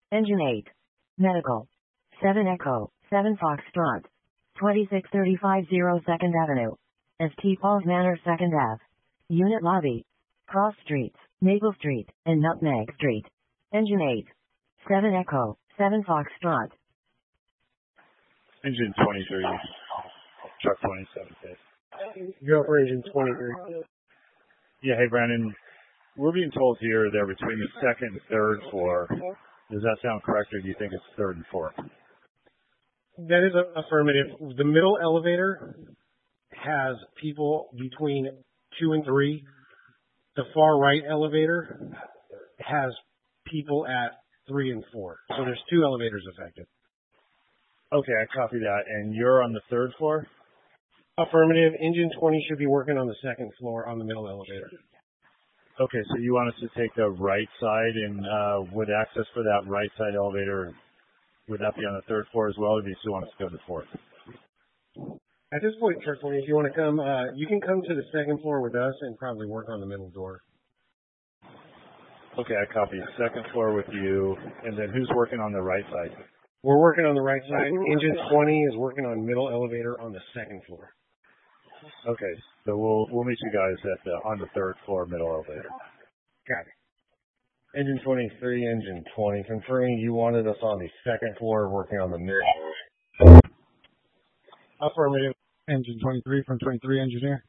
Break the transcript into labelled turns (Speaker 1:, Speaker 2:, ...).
Speaker 1: Engine 8. Medical. 7 Echo, 7 Foxtrot. 26350 2nd Avenue. St. Paul's Manor 2nd Ave. Unit Lobby. Cross Streets, Maple Street, and Nutmeg Street. Engine 8. 7 Echo, 7 Foxtrot.
Speaker 2: Engine 23, truck 27.
Speaker 3: Go for engine 23.
Speaker 2: Yeah, hey Brandon, we're being told here they're between the second and third floor. Does that sound correct, or do you think it's third and fourth?
Speaker 3: That is affirmative. The middle elevator has people between 2 and 3. The far right elevator has people at 3 and 4. So there's 2 elevators affected.
Speaker 2: Okay, I copy that. And you're on the third floor?
Speaker 3: Affirmative. Engine 20 should be working on the second floor on the middle elevator.
Speaker 2: Okay, so you want us to take the right side, and would access for that right side elevator, would that be on the third floor as well, or do you still want us to go to the fourth?
Speaker 3: At this point, Truck 20, if you want to come, you can come to the second floor with us and probably work on the middle door.
Speaker 2: Okay, I copy. Second floor with you, and then who's working on the right side?
Speaker 3: We're working on the right side. Engine 20 is working on middle elevator on the second floor.
Speaker 2: Okay, so we'll meet you guys on the third floor middle elevator.
Speaker 3: Got it.
Speaker 4: Engine 23, engine 20, confirming you wanted us on the second floor working on the middle.
Speaker 3: Affirmative.
Speaker 5: Engine 23 from 23 engineer.